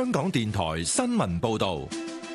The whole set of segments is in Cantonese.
香港電台新聞報道。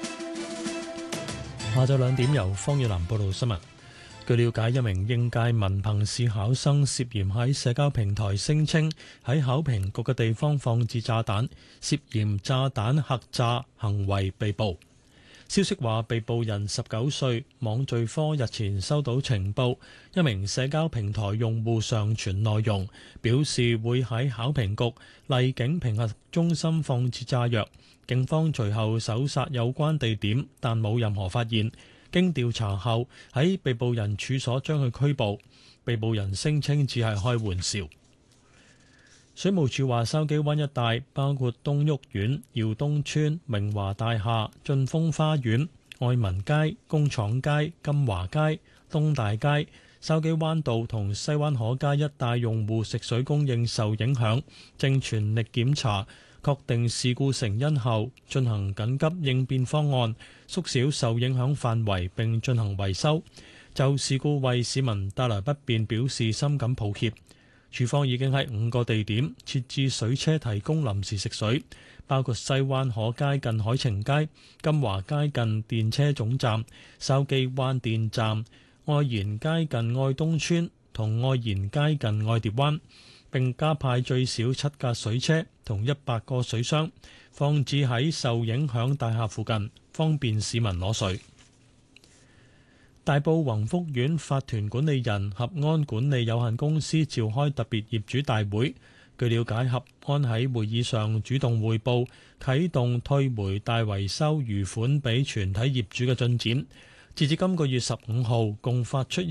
下晝2點由方月南報道新聞。據了解，一名應屆文憑試考生涉嫌喺社交平台聲稱喺考評局嘅地方放置炸彈，涉嫌炸彈嚇詐行為被捕。消息話，被捕人19歲，網罪科日前收到情報，一名社交平台用戶上傳內容，表示會喺考評局荔景評核中心放置炸藥。警方隨後搜查有關地點，但冇任何發現。經調查後，喺被捕人處所將佢拘捕。被捕人聲稱只係開玩笑。水務署話，筲箕灣一帶包括東旭苑、耀東村、明華大廈、晉峰花園、愛民街、工廠街、金華街、東大街、筲箕灣道同西灣河街一帶用戶食水供應受影響，正全力檢查，確定事故成因後，進行緊急應變方案，縮小受影響範圍並進行維修。就事故為市民帶來不便表示深感抱歉。署方已經喺5個地點設置水車提供臨時食水，包括西灣河街近海晴街、金華街近電車總站、筲箕灣電站、愛賢街近愛東村同愛賢街近愛蝶灣，並加派最少7架水車同100個水箱，放置喺受影響大廈附近，方便市民攞水。大埔宏福苑法團管理人合安管理有限公司召開特別業主大會。據了解，合安喺會議上主動匯報啟動退回大維修餘款俾全體業主嘅進展。截至今個月15號，共發出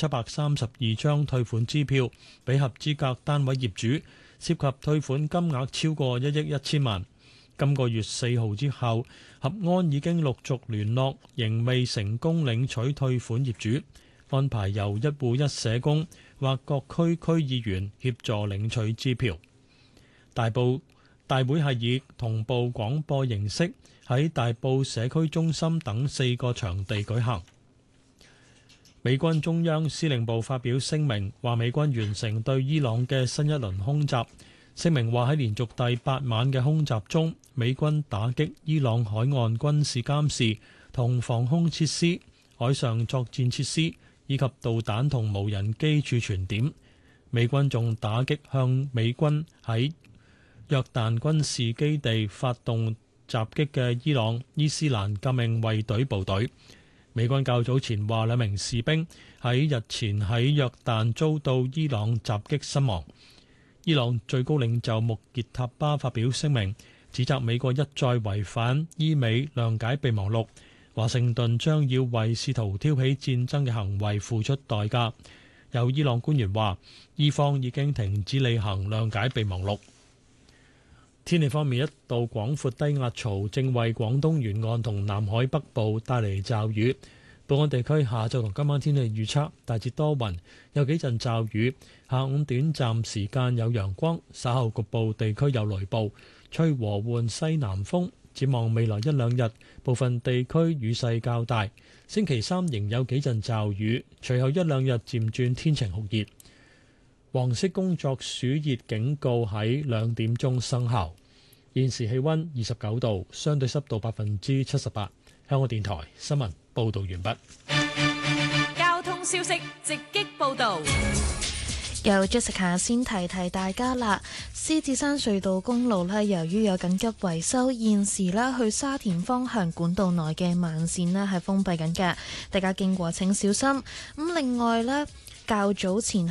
1732張退款支票俾合資格單位業主，涉及退款金額超過1億1千萬。今個月4號之後，合安已經陸續聯絡仍未成功領取退款業主，安排由一戶一社工或各區區議員協助領取支票。大會係以同步廣播形式喺大埔社區中心等4個場地舉行。美軍中央司令部發表聲明，話美軍完成對伊朗嘅新一輪空襲。聲明話喺連續第8晚嘅空襲中，美軍打擊伊朗海岸軍事監視同防空設施、海上作戰設施以及導彈同無人機儲存點。美軍仲打擊向美軍喺約旦軍事基地發動襲擊嘅伊朗伊斯蘭革命衛隊部隊。美軍較早前話2名士兵喺日前喺約旦遭到伊朗襲擊身亡。伊朗最高領袖穆傑塔巴發表聲明，指責美國一再違反伊美諒解備忘錄，華盛頓將要為試圖挑起戰爭嘅行為付出代價。有伊朗官員話，伊方已經停止履行諒解備忘錄。天氣方面，一道廣闊低壓槽正為廣東沿岸同南海北部帶嚟驟雨。本港地區下晝同今晚天氣預測大致多雲，有幾陣驟雨，下午短暫時間有陽光，稍後局部地區有雷暴，吹和緩西南風。展望未來1-2日，部分地區雨勢較大。星期3仍有幾陣驟雨，隨後1-2日漸轉天晴酷熱。黃色工作暑熱警告喺2點鐘生效。現時氣溫29度，相對濕度78%。香港電台新聞報道完畢。 交通消息直擊報道。 由 Jessica 先提提大家啦，獅子山隧道公路呢，由於有緊急維修，現時呢去沙田方向管道內嘅慢線呢係封閉緊嘅，大家經過請小心。咁另外呢，較早前